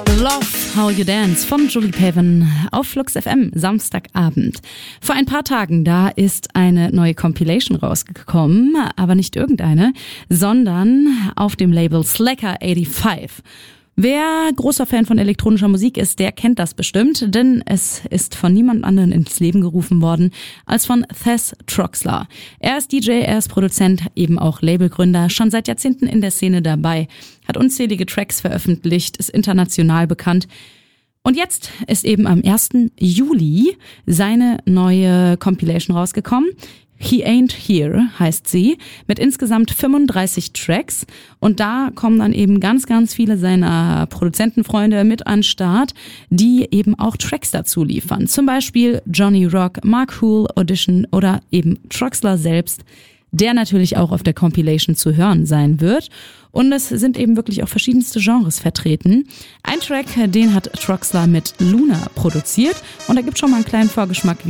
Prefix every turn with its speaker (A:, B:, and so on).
A: Love How You Dance von Julie Paven auf Flux FM, Samstagabend. Vor ein paar Tagen, da ist eine neue Compilation rausgekommen, aber nicht irgendeine, sondern auf dem Label Slacker 85. Wer großer Fan von elektronischer Musik ist, der kennt das bestimmt, denn es ist von niemand anderem ins Leben gerufen worden als von Thes Troxler. Er ist DJ, er ist Produzent, eben auch Labelgründer, schon seit Jahrzehnten in der Szene dabei, hat unzählige Tracks veröffentlicht, ist international bekannt. Und jetzt ist eben am 1. Juli seine neue Compilation rausgekommen. He Ain't Here heißt sie, mit insgesamt 35 Tracks. Und da kommen dann eben ganz, ganz viele seiner Produzentenfreunde mit an Start, die eben auch Tracks dazu liefern. Zum Beispiel Johnny Rock, Mark Hool, Audition oder eben Troxler selbst, der natürlich auch auf der Compilation zu hören sein wird. Und es sind eben wirklich auch verschiedenste Genres vertreten. Ein Track, den hat Troxler mit Luna produziert. Und da gibt schon mal einen kleinen Vorgeschmack,